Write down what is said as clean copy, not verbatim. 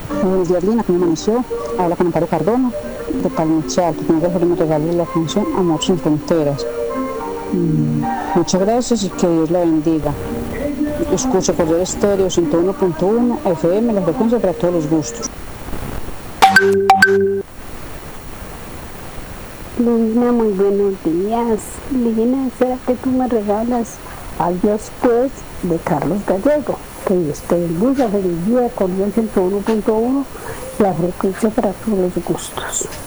Buenos días, Lina, ¿cómo amaneció? Habla con Amparo Cardona, de Palmiche Alto. Tengo que me regalar la canción Amor sin Fronteras. Muchas gracias y que Dios la bendiga. Escucho Corriere Estéreo 101.1 FM, la frecuencia para todos los gustos. Lina, muy buenos días. Lina, ¿será que tú me regalas Adiós pues de Carlos Gallego? Que Dios te bendiga, feliz día, Corriere 101.1, la frecuencia para todos los gustos.